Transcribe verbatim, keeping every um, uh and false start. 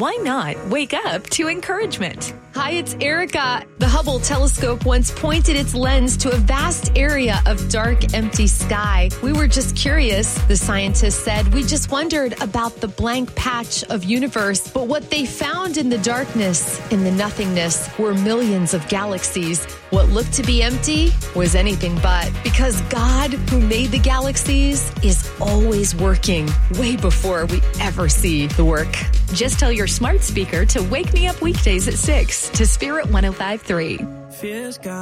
why not wake up to encouragement? Hi, it's Erica. The Hubble telescope once pointed its lens to a vast area of dark, empty sky. We were just curious, the scientists said. We just wondered about the blank patch of universe. But what they found in the darkness, in the nothingness, were millions of galaxies. What looked to be empty was anything but. Because God, who made the galaxies, is always working way before we ever see the work. Just tell your smart speaker to wake me up weekdays at six to Spirit one oh five point three.